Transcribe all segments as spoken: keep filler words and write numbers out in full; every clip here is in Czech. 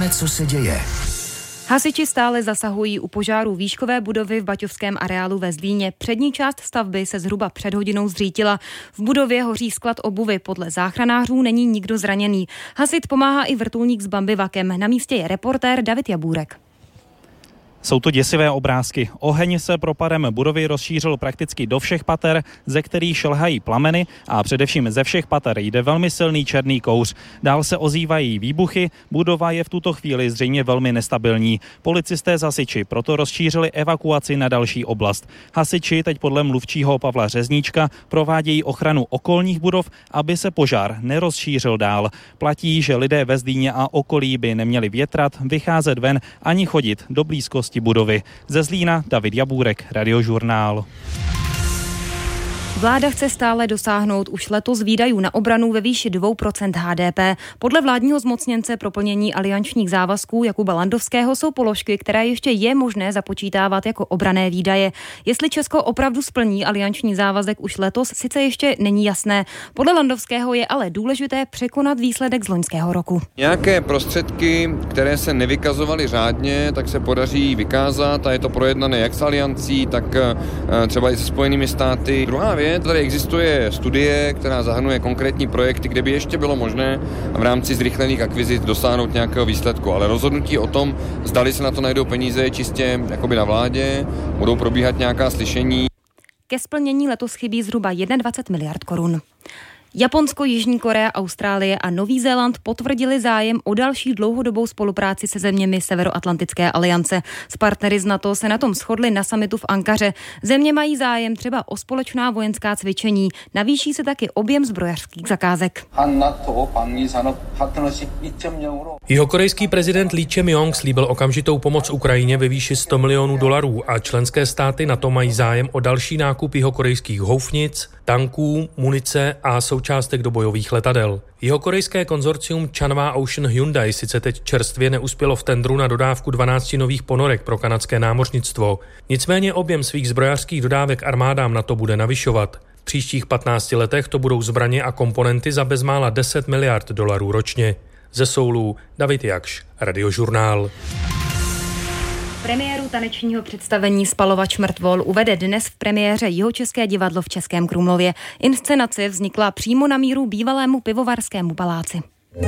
Víme, co se děje. Hasiči stále zasahují u požáru výškové budovy v baťovském areálu ve Zlíně. Přední část stavby se zhruba před hodinou zřítila. V budově hoří sklad obuvy. Podle záchranářů není nikdo zraněný. Hasit pomáhá i vrtulník s bambivakem. Na místě je reportér David Jabůrek. Jsou to děsivé obrázky. Oheň se propadem budovy rozšířil prakticky do všech pater, ze kterých šlhají plameny a především ze všech pater jde velmi silný černý kouř. Dál se ozývají výbuchy, budova je v tuto chvíli zřejmě velmi nestabilní. Policisté z hasiči proto rozšířili evakuaci na další oblast. Hasiči teď podle mluvčího Pavla Řezníčka provádějí ochranu okolních budov, aby se požár nerozšířil dál. Platí, že lidé ve Zlíně a okolí by neměli větrat, vycházet ven ani chodit do blízkosti budovy. Ze Zlína David Jabůrek, Radiožurnál. Vláda chce stále dosáhnout už letos výdajů na obranu ve výši dvě procenta H D P. Podle vládního zmocněnce pro plnění aliančních závazků Jakuba Landovského jsou položky, které ještě je možné započítávat jako obranné výdaje. Jestli Česko opravdu splní alianční závazek už letos, sice ještě není jasné. Podle Landovského je ale důležité překonat výsledek z loňského roku. Nějaké prostředky, které se nevykazovaly řádně, tak se podaří vykázat a je to projednané jak s aliancí, tak třeba i se Spojenými státy. Druhá věc, tady existuje studie, která zahrnuje konkrétní projekty, kde by ještě bylo možné v rámci zrychlených akvizic dosáhnout nějakého výsledku, ale rozhodnutí o tom, zdali se na to najdou peníze, čistě jakoby na vládě, budou probíhat nějaká slyšení. Ke splnění letos chybí zhruba dvacet jedna miliard korun. Japonsko, Jižní Korea, Austrálie a Nový Zéland potvrdili zájem o další dlouhodobou spolupráci se zeměmi Severoatlantické aliance. S partnery z NATO se na tom shodli na summitu v Ankaře. Země mají zájem třeba o společná vojenská cvičení. Navýší se taky objem zbrojařských zakázek. Jihokorejský prezident Lee Jae-myung slíbil okamžitou pomoc Ukrajině ve výši sto milionů dolarů a členské státy NATO mají zájem o další nákup jihokorejských houfnic, tanků, munice a součástek do bojových letadel. Jihokorejské konzorcium Chanhwa Ocean Hyundai sice teď čerstvě neuspělo v tendru na dodávku dvanácti nových ponorek pro kanadské námořnictvo. Nicméně objem svých zbrojařských dodávek armádám NATO bude navyšovat. V příštích patnácti letech to budou zbraně a komponenty za bezmála deset miliard dolarů ročně. Ze Soulu David Jakš, Radiožurnál. Premiéru tanečního představení Spalovač mrtvol uvede dnes v premiéře Jihočeské divadlo v Českém Krumlově. Inscenace vznikla přímo na míru bývalému pivovarskému paláci.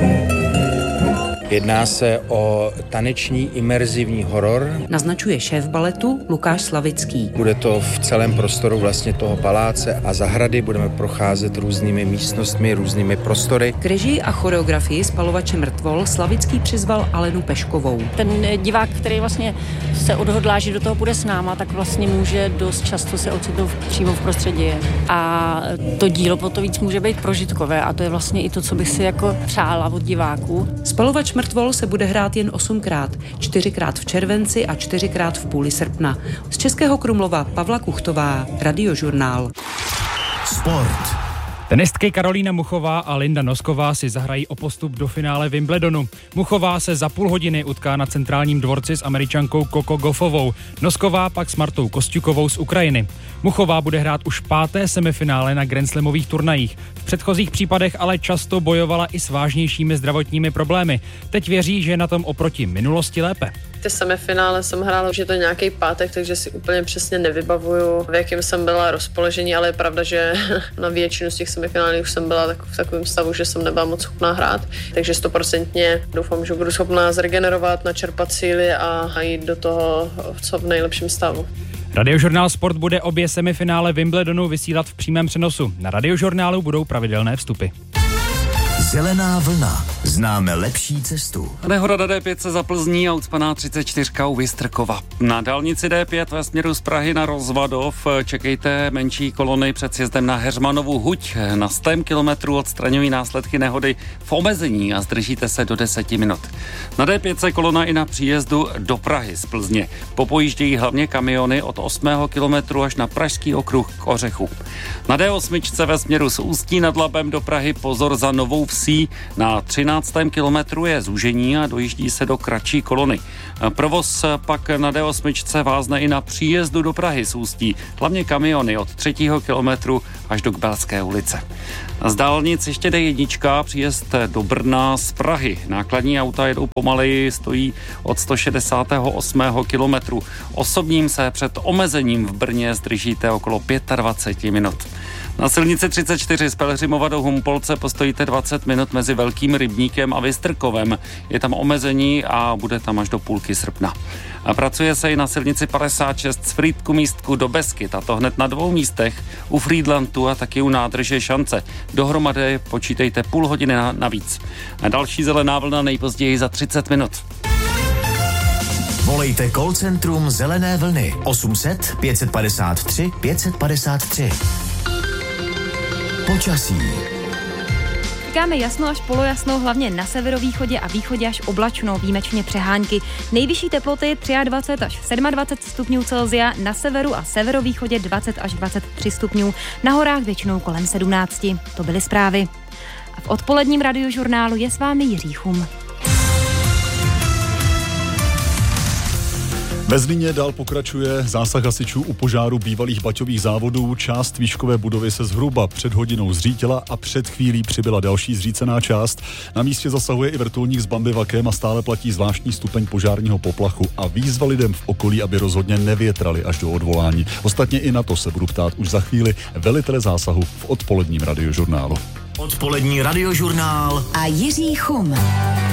Jedná se o taneční imerzivní horor. Naznačuje šéf baletu Lukáš Slavický. Bude to v celém prostoru vlastně toho paláce a zahrady. Budeme procházet různými místnostmi, různými prostory. K režii a choreografii Spalovače mrtvol Slavický přizval Alenu Peškovou. Ten divák, který vlastně se odhodlá, že do toho bude s náma, tak vlastně může dost často se ocitnout přímo v prostředí. A to dílo po to víc může být prožitkové a to je vlastně i to, co bych si jako přála od diváků. Spalovač mrtvol se bude hrát jen osmkrát, čtyřikrát v červenci a čtyřikrát v půli srpna. Z Českého Krumlova Pavla Kuchtová, Radiožurnál. Sport. Tenistky Karolína Muchová a Linda Nosková si zahrají o postup do finále Wimbledonu. Muchová se za půl hodiny utká na centrálním dvorci s Američankou Coco Gauffovou. Nosková pak s Martou Kosťukovou z Ukrajiny. Muchová bude hrát už páté semifinále na Grand Slamových turnajích. V předchozích případech ale často bojovala i s vážnějšími zdravotními problémy. Teď věří, že je na tom oproti minulosti lépe. Ty semifinále jsem hrála, už je to nějaký pátek, takže si úplně přesně nevybavuju, v jakém jsem byla rozpoložení, ale je pravda, že na většinu z těch semifinálů už jsem byla v takovém stavu, že jsem nebyla moc schopná hrát, takže stoprocentně doufám, že budu schopná zregenerovat, načerpat síly a jít do toho co v nejlepším stavu. Radiožurnál Sport bude obě semifinále Wimbledonu vysílat v přímém přenosu. Na Radiožurnálu budou pravidelné vstupy. Zelená vlna. Známe lepší cestu. Nehoda na D pět se za Plzní a ucpaná třicet čtyři u Vystrkova. Na dálnici D pět ve směru z Prahy na Rozvadov čekejte menší kolony před sjezdem na Heřmanovu huť. Na sto kilometrů odstraňují následky nehody v omezení a zdržíte se do deseti minut. Na D pět se kolona i na příjezdu do Prahy z Plzně. Popojíždějí hlavně kamiony od osmého kilometru až na Pražský okruh k Ořechu. Na D osm ve směru z Ústí nad Labem do Prahy pozor za Novou vsí. Na třináctém kilometru je zúžení a dojíždí se do kratší kolony. Provoz pak na D osm vázne i na příjezdu do Prahy z Ústí, hlavně kamiony od třetího kilometru až do Kbelské ulice. Z dálnic ještě D jedna, příjezd do Brna z Prahy. Nákladní auta jedou pomaleji, stojí od sto šedesátého osmého kilometru. Osobním se před omezením v Brně zdržíte okolo dvacet pět minut. Na silnici třicet čtyři z Pelhřimova do Humpolce postojíte dvacet minut mezi Velkým Rybníkem a Vystrkovem. Je tam omezení a bude tam až do půlky srpna. A pracuje se i na silnici padesát šest z Frýdku místku do Beskyt, a to hned na dvou místech, u Frýdlantu a taky u nádrže Šance. Dohromady počítejte půl hodiny navíc. A další zelená vlna nejpozději za třicet minut. Volejte call centrum Zelené vlny osm set pět padesát tři pět padesát tři. Počasí. Čekáme jasno až polojasno, hlavně na severovýchodě a východě až oblačno, výjimečně přehánky. Nejvyšší teploty dvacet tři až dvacet sedm stupňů Celsia, na severu a severovýchodě dvacet až dvacet tři stupňů, na horách většinou kolem sedmnáct. To byly zprávy. A v odpoledním radiožurnálu je s vámi Jiří Chum. Ve Zlíně dál pokračuje zásah hasičů u požáru bývalých baťových závodů. Část výškové budovy se zhruba před hodinou zřítila a před chvílí přibyla další zřícená část. Na místě zasahuje i vrtulník s bambivakem a stále platí zvláštní stupeň požárního poplachu a výzva lidem v okolí, aby rozhodně nevětrali až do odvolání. Ostatně i na to se budu ptát už za chvíli velitele zásahu v odpoledním radiožurnálu. Odpolední radiožurnál a Jiří Chum.